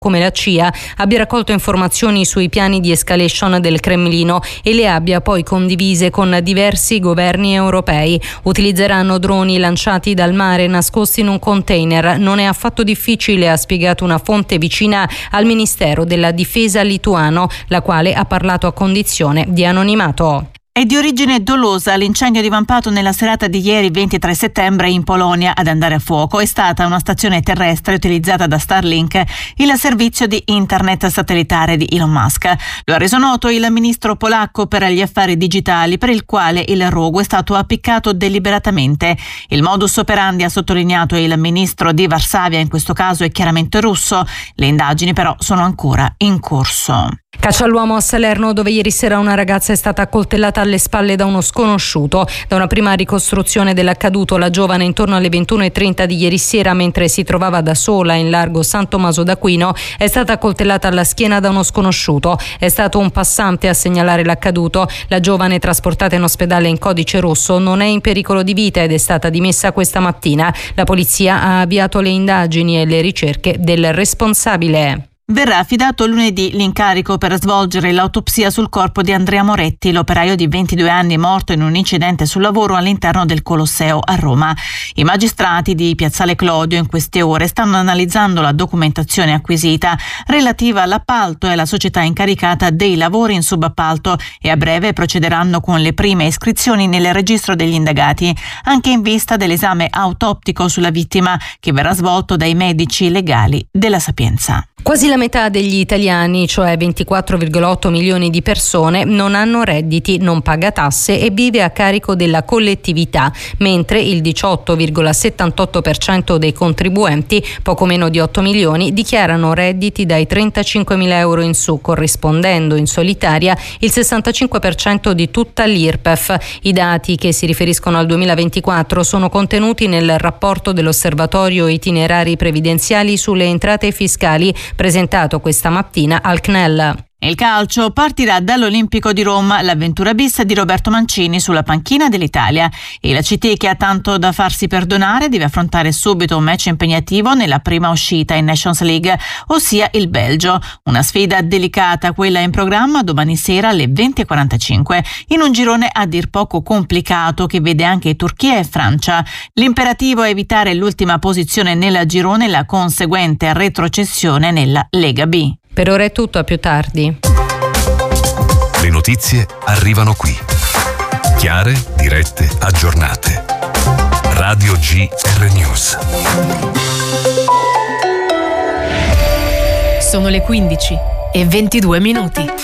come la CIA abbia raccolto informazioni sui piani di escalation del Cremlino e le abbia poi condivise con diversi governi europei. Utilizzeranno droni lanciati dal mare nascosti in un container. Non è affatto difficile, ha spiegato una fonte vicina al Ministero della Difesa lituano, la quale ha parlato a condizione di anonimato. È di origine dolosa l'incendio divampato nella serata di ieri 23 settembre in Polonia. Ad andare a fuoco è stata una stazione terrestre utilizzata da Starlink, il servizio di internet satellitare di Elon Musk. Lo ha reso noto il ministro polacco per gli affari digitali, per il quale il rogo è stato appiccato deliberatamente. Il modus operandi, ha sottolineato il ministro di Varsavia, in questo caso è chiaramente russo. Le indagini però sono ancora in corso. Caccia all'uomo a Salerno, dove ieri sera una ragazza è stata accoltellata alle spalle da uno sconosciuto. Da una prima ricostruzione dell'accaduto, la giovane intorno alle 21:30 di ieri sera, mentre si trovava da sola in largo San Tommaso d'Aquino, è stata accoltellata alla schiena da uno sconosciuto. È stato un passante a segnalare l'accaduto. La giovane, trasportata in ospedale in codice rosso, non è in pericolo di vita ed è stata dimessa questa mattina. La polizia ha avviato le indagini e le ricerche del responsabile. Verrà affidato lunedì l'incarico per svolgere l'autopsia sul corpo di Andrea Moretti, l'operaio di 22 anni morto in un incidente sul lavoro all'interno del Colosseo a Roma. I magistrati di Piazzale Clodio in queste ore stanno analizzando la documentazione acquisita relativa all'appalto e alla società incaricata dei lavori in subappalto e a breve procederanno con le prime iscrizioni nel registro degli indagati, anche in vista dell'esame autoptico sulla vittima che verrà svolto dai medici legali della Sapienza. Quasi la metà degli italiani, cioè 24,8 milioni di persone, non hanno redditi, non paga tasse e vive a carico della collettività, mentre il 18,78% dei contribuenti, poco meno di 8 milioni, dichiarano redditi dai 35.000 euro in su, corrispondendo in solitaria il 65% di tutta l'IRPEF. I dati, che si riferiscono al 2024, sono contenuti nel rapporto dell'Osservatorio Itinerari Previdenziali sulle entrate fiscali, presentato questa mattina al CNEL. Il calcio partirà dall'Olimpico di Roma, l'avventura bis di Roberto Mancini sulla panchina dell'Italia, e la CT, che ha tanto da farsi perdonare, deve affrontare subito un match impegnativo nella prima uscita in Nations League, ossia il Belgio. Una sfida delicata quella in programma domani sera alle 20:45, in un girone a dir poco complicato che vede anche Turchia e Francia. L'imperativo è evitare l'ultima posizione nel girone e la conseguente retrocessione nella Lega B. Per ora è tutto, a più tardi. Le notizie arrivano qui. Chiare, dirette, aggiornate. Radio GR News. Sono le 15:22.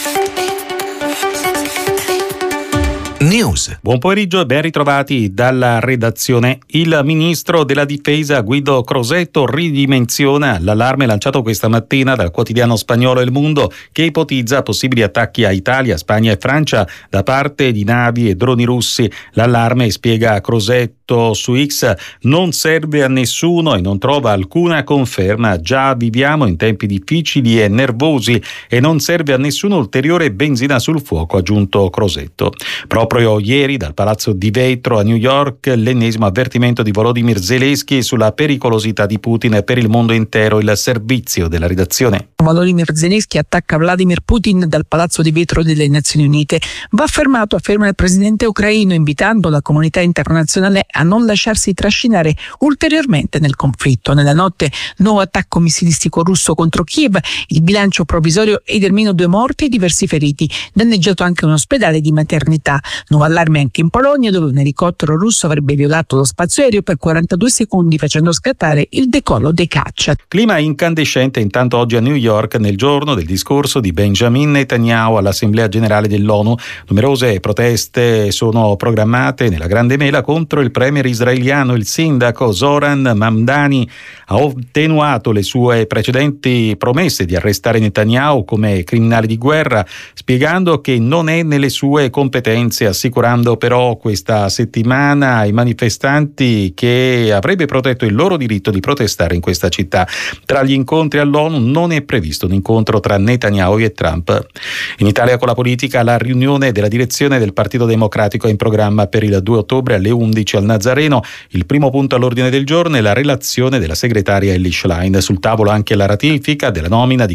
News. Buon pomeriggio e ben ritrovati dalla redazione. Il ministro della Difesa Guido Crosetto ridimensiona l'allarme lanciato questa mattina dal quotidiano spagnolo El Mundo, che ipotizza possibili attacchi a Italia, Spagna e Francia da parte di navi e droni russi. L'allarme, spiega Crosetto su X, non serve a nessuno e non trova alcuna conferma. Già viviamo in tempi difficili e nervosi e non serve a nessuno ulteriore benzina sul fuoco, ha aggiunto Crosetto. Proprio ieri dal Palazzo di Vetro a New York l'ennesimo avvertimento di Volodymyr Zelensky sulla pericolosità di Putin per il mondo intero. Il servizio della redazione. Volodymyr Zelensky attacca Vladimir Putin dal Palazzo di Vetro delle Nazioni Unite. Va fermato, afferma il presidente ucraino, invitando la comunità internazionale a non lasciarsi trascinare ulteriormente nel conflitto. Nella notte, nuovo attacco missilistico russo contro Kiev. Il bilancio provvisorio è di almeno 2 morti e diversi feriti. Danneggiato anche un ospedale di maternità. Nuovo allarme anche in Polonia, dove un elicottero russo avrebbe violato lo spazio aereo per 42 secondi, facendo scattare il decollo dei caccia. Clima incandescente intanto oggi a New York, nel giorno del discorso di Benjamin Netanyahu all'Assemblea Generale dell'ONU. Numerose proteste sono programmate nella Grande Mela contro il premier israeliano. Il sindaco Zoran Mamdani ha attenuato le sue precedenti promesse di arrestare Netanyahu come criminale di guerra, spiegando che non è nelle sue competenze assicurando però questa settimana ai manifestanti che avrebbe protetto il loro diritto di protestare in questa città. Tra gli incontri all'ONU non è previsto un incontro tra Netanyahu e Trump. In Italia con la politica, la riunione della direzione del Partito Democratico è in programma per il 2 ottobre alle 11 al Nazareno. Il primo punto all'ordine del giorno è la relazione della segretaria Elly Schlein. Sul tavolo anche la ratifica della nomina di